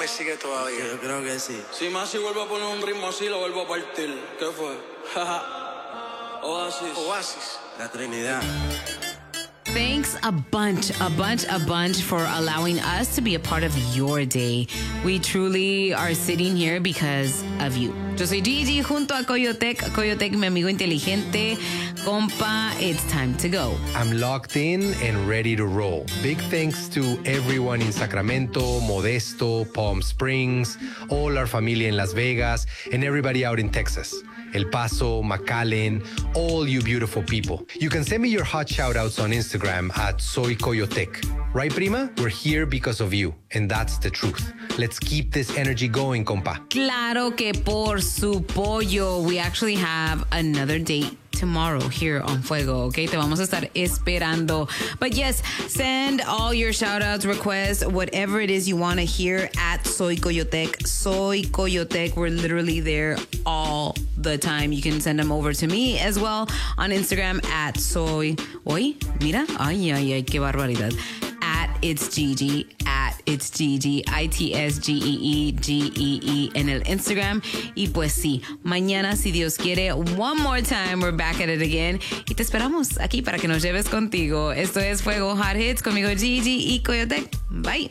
me sigue todavía. Yo creo que sí. Si Masi vuelve a poner un ritmo así, lo vuelvo a partir. ¿Qué fue? Oasis. La Trinidad. Thanks a bunch for allowing us to be a part of your day. We truly are sitting here because of you. Yo soy Gigi junto a Coyotec. Coyotec, mi amigo inteligente. Compa, it's time to go. I'm locked in and ready to roll. Big thanks to everyone in Sacramento, Modesto, Palm Springs, all our familia in Las Vegas, and everybody out in Texas. El Paso, McAllen, all you beautiful people. You can send me your hot shout-outs on Instagram at Soy Coyotec. Right, prima? We're here because of you, and that's the truth. Let's keep this energy going, compa. Claro que por su pollo. We actually have another date tomorrow here on Fuego, okay? Te vamos a estar esperando. But yes, send all your shout-outs, requests, whatever it is you want to hear at Soy Coyotec. Soy Coyotec. We're literally there all the time. You can send them over to me as well on Instagram at Soy... Oy, mira. Ay, qué barbaridad. At It's Gigi, at It's Gigi, ITSGEEGEE en el Instagram. Y pues sí, mañana, si Dios quiere, one more time, we're back at it again. Y te esperamos aquí para que nos lleves contigo. Esto es Fuego Hot Hits conmigo, Gigi y Coyotec. Bye.